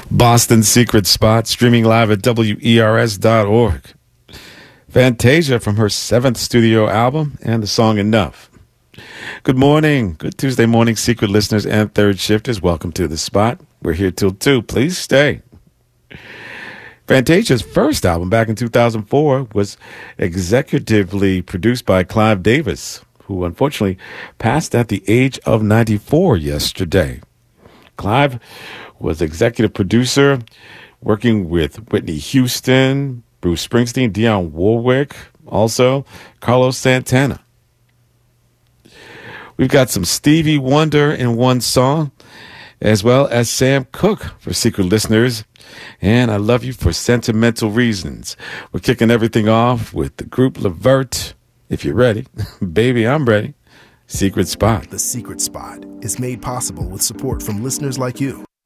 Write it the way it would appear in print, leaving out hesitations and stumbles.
Boston's Secret Spot, streaming live at WERS.org. Fantasia from her 7th studio album and the song Enough. Good morning. Good Tuesday morning, Secret listeners and third shifters. Welcome to The Spot. We're here till 2. Please stay. Fantasia's first album back in 2004 was executively produced by Clive Davis, who unfortunately passed at the age of 94 yesterday. Clive was executive producer, working with Whitney Houston, Bruce Springsteen, Dionne Warwick, also Carlos Santana. We've got some Stevie Wonder in one song, as well as Sam Cooke for secret listeners, and I Love You for Sentimental Reasons. We're kicking everything off with the group Levert. If you're ready, baby, I'm ready. Secret Spot. The Secret Spot is made possible with support from listeners like you.